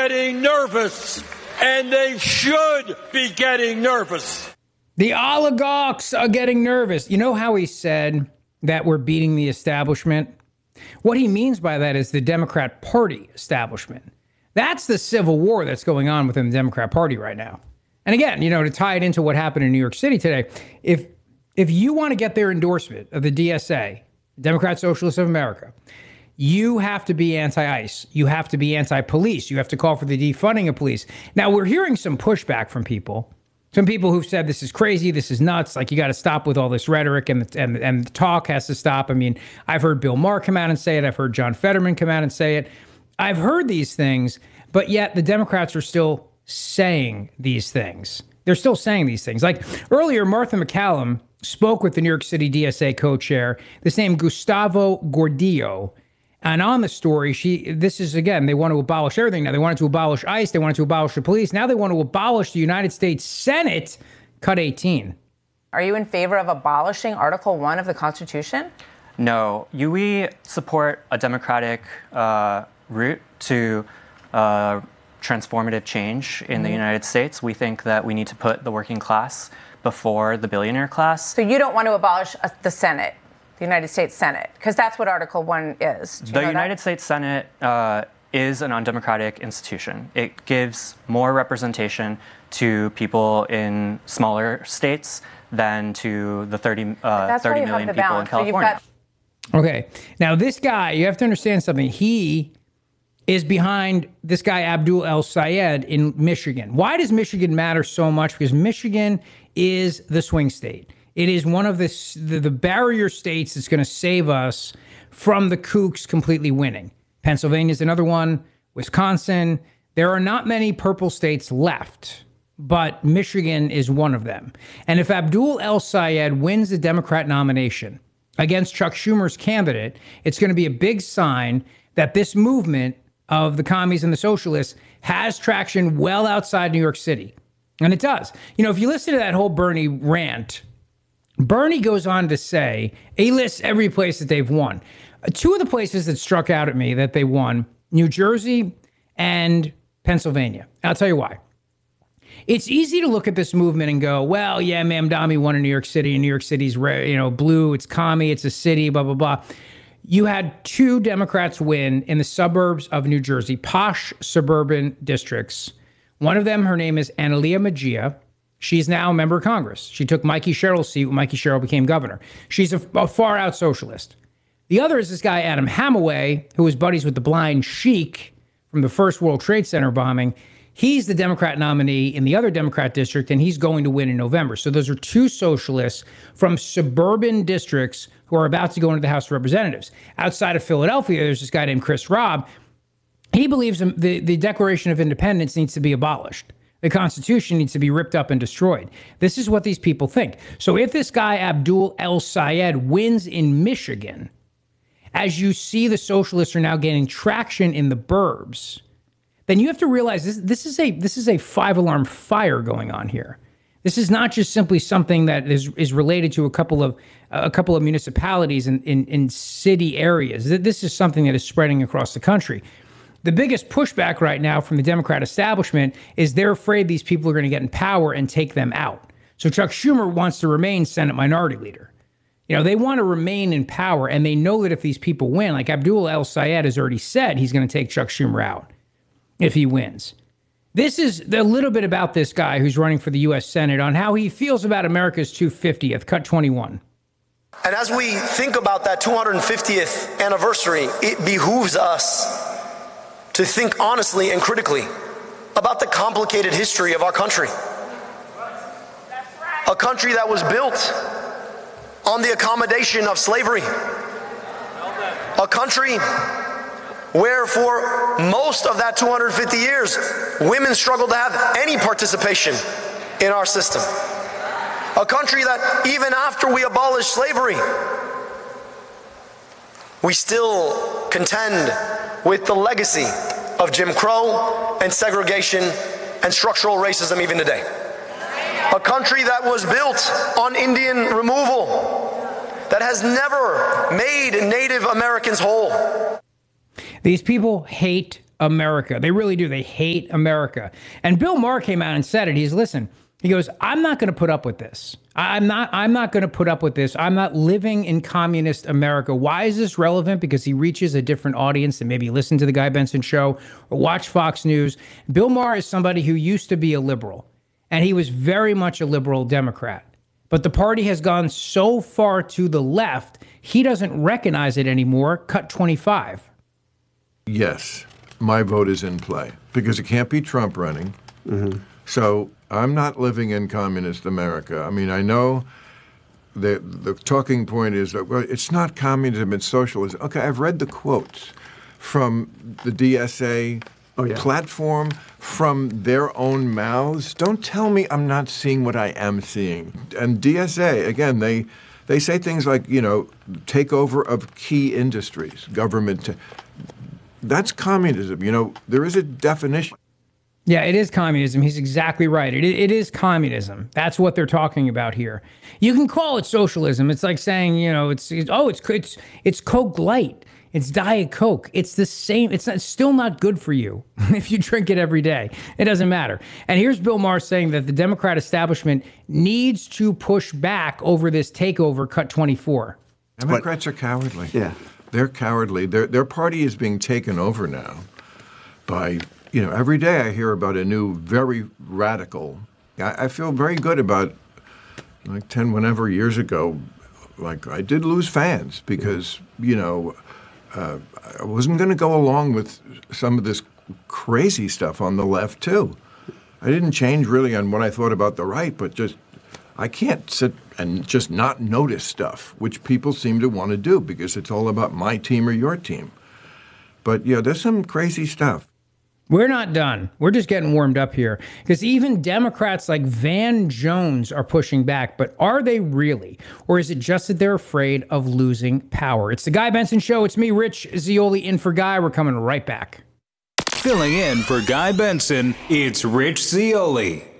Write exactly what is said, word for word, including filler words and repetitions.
getting nervous, and they should be getting nervous. The oligarchs are getting nervous. You know how he said that we're beating the establishment? What he means by that is the Democrat Party establishment. That's the civil war that's going on within the Democrat Party right now. And again, you know, to tie it into what happened in New York City today, if if you want to get their endorsement of the D S A, Democrat Socialists of America, you have to be anti-ICE. You have to be anti-police. You have to call for the defunding of police. Now, we're hearing some pushback from people. Some people who've said this is crazy, this is nuts, like you got to stop with all this rhetoric and the, and, and the talk has to stop. I mean, I've heard Bill Maher come out and say it. I've heard John Fetterman come out and say it. I've heard these things, but yet the Democrats are still saying these things. They're still saying these things. Like earlier, Martha McCallum spoke with the New York City D S A co-chair, this name Gustavo Gordillo. And on the story, she, this is, again, they want to abolish everything now. They wanted to abolish ICE. They wanted to abolish the police. Now they want to abolish the United States Senate, cut eighteen. Are you in favor of abolishing Article one of the Constitution? No. You, we support a democratic uh, route to uh, transformative change in mm-hmm. the United States. We think that we need to put the working class before the billionaire class. So you don't want to abolish uh, the Senate? The United States Senate, because that's what Article one is. The United that? States Senate uh, is an undemocratic institution. It gives more representation to people in smaller states than to the thirty, uh, thirty million people balance. in California. So got- okay, now this guy, you have to understand something. He is behind this guy, Abdul El-Sayed in Michigan. Why does Michigan matter so much? Because Michigan is the swing state. It is one of the, the, the barrier states that's going to save us from the kooks completely winning. Pennsylvania is another one. Wisconsin. There are not many purple states left, but Michigan is one of them. And if Abdul El-Sayed wins the Democrat nomination against Chuck Schumer's candidate, it's going to be a big sign that this movement of the commies and the socialists has traction well outside New York City. And it does. You know, if you listen to that whole Bernie rant, Bernie goes on to say, he lists every place that they've won. Uh, two of the places that struck out at me that they won, New Jersey and Pennsylvania. I'll tell you why. It's easy to look at this movement and go, well, yeah, Mamdani won in New York City, and New York City's red, you know, blue, it's commie, it's a city, blah, blah, blah. You had two Democrats win in the suburbs of New Jersey, posh suburban districts. One of them, her name is Analia Mejia. She's now a member of Congress. She took Mikey Sherrill's seat when Mikey Sherrill became governor. She's a, a far-out socialist. The other is this guy, Adam Hamaway, who was buddies with the blind sheik from the first World Trade Center bombing. He's the Democrat nominee in the other Democrat district, and he's going to win in November. So those are two socialists from suburban districts who are about to go into the House of Representatives. Outside of Philadelphia, there's this guy named Chris Robb. He believes the, the Declaration of Independence needs to be abolished. The Constitution needs to be ripped up and destroyed. This is what these people think. So if this guy, Abdul El-Sayed, wins in Michigan, as you see the socialists are now gaining traction in the burbs, then you have to realize this, this is a this is a five-alarm fire going on here. This is not just simply something that is, is related to a couple of a couple of municipalities in, in, in city areas. This is something that is spreading across the country. The biggest pushback right now from the Democrat establishment is they're afraid these people are going to get in power and take them out. So Chuck Schumer wants to remain Senate Minority Leader. You know, they want to remain in power, and they know that if these people win, like Abdul El-Sayed has already said, he's going to take Chuck Schumer out if he wins. This is a little bit about this guy who's running for the U S Senate on how he feels about America's two hundred fiftieth, cut twenty-one. And as we think about that two hundred fiftieth anniversary, it behooves us to think honestly and critically about the complicated history of our country. A country that was built on the accommodation of slavery. A country where for most of that two hundred fifty years, women struggled to have any participation in our system. A country that even after we abolished slavery, we still contend with the legacy of Jim Crow and segregation and structural racism even today. A country that was built on Indian removal, that has never made Native Americans whole. These people hate America. They really do. They hate America. And Bill Maher came out and said it. He's, listen, he goes, I'm not going to put up with this. I'm not, I'm not going to put up with this. I'm not living in communist America. Why is this relevant? Because he reaches a different audience than maybe listen to the Guy Benson show or watch Fox News. Bill Maher is somebody who used to be a liberal, and he was very much a liberal Democrat. But the party has gone so far to the left, he doesn't recognize it anymore. Cut twenty-five. Yes, my vote is in play because it can't be Trump running. Mm-hmm. So I'm not living in communist America. I mean, I know the the talking point is that, well, it's not communism, it's socialism. Okay, I've read the quotes from the D S A oh, yeah. platform, from their own mouths. Don't tell me I'm not seeing what I am seeing. And D S A, again, they they say things like, you know, takeover of key industries, government. T- that's communism. You know, there is a definition. Yeah, it is communism. He's exactly right. It, it is communism. That's what they're talking about here. You can call it socialism. It's like saying, you know, it's, it's oh, it's it's it's Coke Light. It's Diet Coke. It's the same. It's, not, it's still not good for you if you drink it every day. It doesn't matter. And here's Bill Maher saying that the Democrat establishment needs to push back over this takeover. Cut twenty-four. Democrats are cowardly. Yeah, they're cowardly. Their their party is being taken over now by. You know, every day I hear about a new, very radical. I, I feel very good about, like ten, whenever years ago, like I did lose fans because, you know, uh, I wasn't going to go along with some of this crazy stuff on the left, too. I didn't change really on what I thought about the right, but just I can't sit and just not notice stuff, which people seem to want to do because it's all about my team or your team. But, yeah, there's some crazy stuff. We're not done. We're just getting warmed up here because even Democrats like Van Jones are pushing back. But are they really? Or is it just that they're afraid of losing power? It's the Guy Benson Show. It's me, Rich Zeoli, in for Guy. We're coming right back. Filling in for Guy Benson, it's Rich Zeoli.